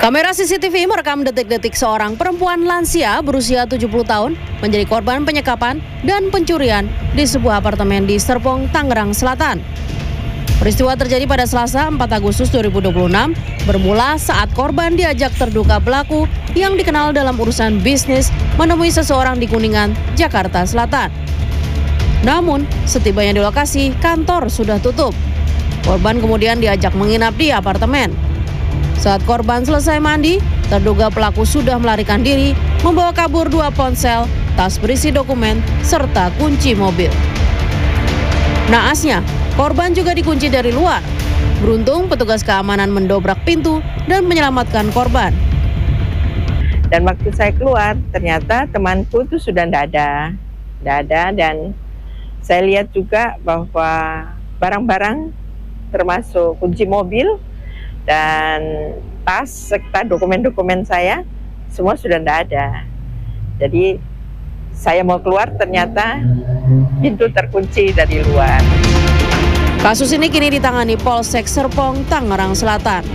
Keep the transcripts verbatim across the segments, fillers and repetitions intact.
Kamera C C T V merekam detik-detik seorang perempuan lansia berusia tujuh puluh tahun menjadi korban penyekapan dan pencurian di sebuah apartemen di Serpong, Tangerang Selatan. Peristiwa terjadi pada Selasa empat Agustus dua ribu dua puluh enam, bermula saat korban diajak terduga pelaku yang dikenal dalam urusan bisnis menemui seseorang di Kuningan, Jakarta Selatan. Namun, setibanya di lokasi, kantor sudah tutup. Korban kemudian diajak menginap di apartemen. Saat korban selesai mandi, terduga pelaku sudah melarikan diri, membawa kabur dua ponsel, tas berisi dokumen, serta kunci mobil. Naasnya, korban juga dikunci dari luar. Beruntung petugas keamanan mendobrak pintu dan menyelamatkan korban. Dan waktu saya keluar, ternyata temanku itu sudah tidak ada. Tidak ada, dan saya lihat juga bahwa barang-barang termasuk kunci mobil dan tas serta dokumen-dokumen saya semua sudah tidak ada. Jadi saya mau keluar, ternyata pintu terkunci dari luar. Kasus ini kini ditangani Polsek Serpong, Tangerang Selatan.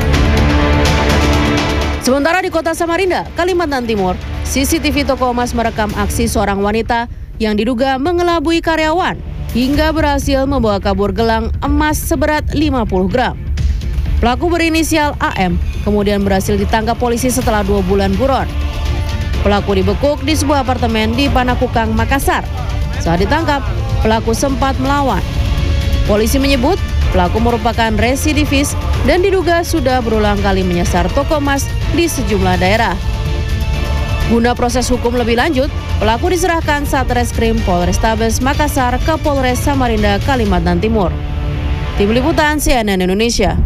Sementara di Kota Samarinda, Kalimantan Timur, C C T V toko emas merekam aksi seorang wanita yang diduga mengelabui karyawan hingga berhasil membawa kabur gelang emas seberat lima puluh gram. Pelaku berinisial A M kemudian berhasil ditangkap polisi setelah dua bulan buron. Pelaku dibekuk di sebuah apartemen di Panakukang, Makassar. Saat ditangkap, pelaku sempat melawan. Polisi menyebut pelaku merupakan residivis dan diduga sudah berulang kali menyasar toko emas di sejumlah daerah. Guna proses hukum lebih lanjut, pelaku diserahkan Satreskrim Polrestabes Makassar ke Polres Samarinda, Kalimantan Timur. Tim Liputan C N N Indonesia.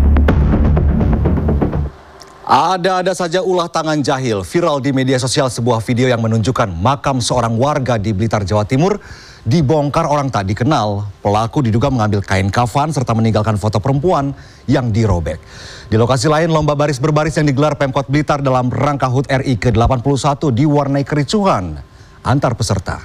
Ada-ada saja ulah tangan jahil viral di media sosial. Sebuah video yang menunjukkan makam seorang warga di Blitar, Jawa Timur dibongkar orang tak dikenal. Pelaku diduga mengambil kain kafan serta meninggalkan foto perempuan yang dirobek. Di lokasi lain, lomba baris berbaris yang digelar Pemkot Blitar dalam rangka H U T R I ke delapan puluh satu diwarnai kericuhan antar peserta.